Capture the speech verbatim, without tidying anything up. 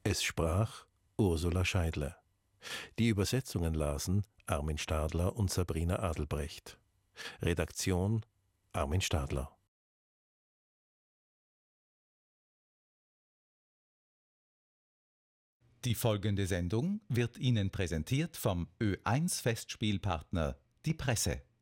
Es sprach Ursula Scheidler. Die Übersetzungen lasen Armin Stadler und Sabrina Adelbrecht. Redaktion Armin Stadler. Die folgende Sendung wird Ihnen präsentiert vom Ö eins Festspielpartner Die Presse.